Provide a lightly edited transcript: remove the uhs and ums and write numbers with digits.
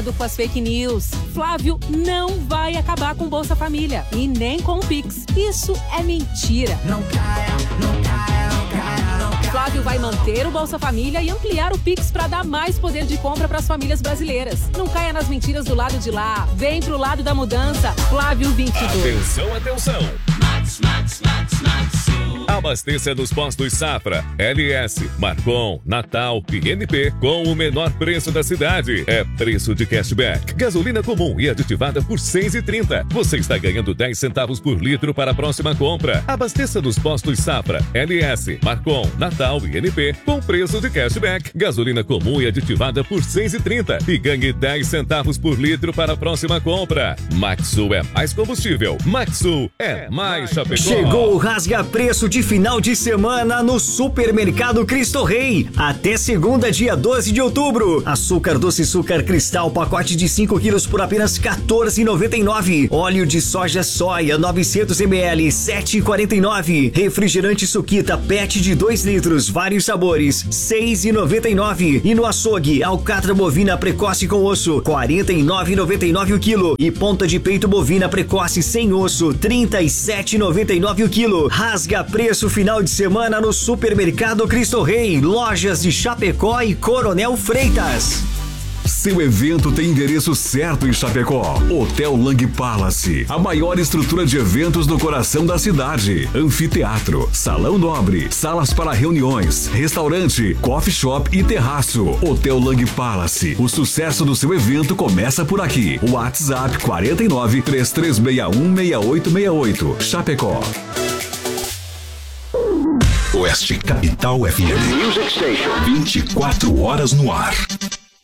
Com as fake news. Flávio não vai acabar com Bolsa Família e nem com o Pix. Isso é mentira. Não caia, não caia, não caia, não caia. Flávio vai manter o Bolsa Família e ampliar o Pix para dar mais poder de compra para as famílias brasileiras. Não caia nas mentiras do lado de lá. Vem pro lado da mudança. Flávio 22. Atenção, atenção. Abasteça nos postos Safra, LS, Marcon, Natal e NP com o menor preço da cidade. É preço de cashback. Gasolina comum e aditivada por R$ 6,30. Você está ganhando 10 centavos por litro para a próxima compra. Abasteça nos postos Safra, LS, Marcon, Natal e NP com preço de cashback. Gasolina comum e aditivada por R$ 6,30 e ganhe 10 centavos por litro para a próxima compra. Maxsul é mais combustível. Maxsul é mais Chapecó. Chegou o rasga preço de final de semana no Supermercado Cristo Rei. Até segunda, dia 12 de outubro. Açúcar doce Açúcar Cristal, pacote de 5 quilos por apenas R$ 14,99. Óleo de soja soia, 900 ml, R$ 7,49. Refrigerante Suquita PET de 2 litros, vários sabores, R$ 6,99. E no açougue, alcatra bovina precoce com osso, R$ 49,99 o quilo. E ponta de peito bovina precoce sem osso, R$ 37,99 o quilo. Rasga preço final de semana no Supermercado Cristo Rei, lojas de Chapecó e Coronel Freitas. Seu evento tem endereço certo em Chapecó. Hotel Lang Palace, a maior estrutura de eventos no coração da cidade. Anfiteatro, salão nobre, salas para reuniões, restaurante, coffee shop e terraço. Hotel Lang Palace, o sucesso do seu evento começa por aqui. WhatsApp 49 3361 6868. Chapecó. Oeste Capital FM. 24 horas no ar.